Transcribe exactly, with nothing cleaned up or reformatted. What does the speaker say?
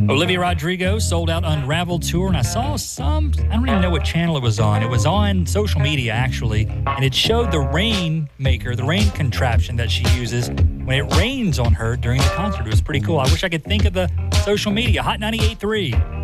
Olivia Rodrigo sold out Unraveled tour, and I saw some, I don't even know what channel it was on. It was on social media, actually, and it showed the rain maker, the rain contraption that she uses when it rains on her during the concert. It was pretty cool. I wish I could think of the social media. Hot ninety-eight point three.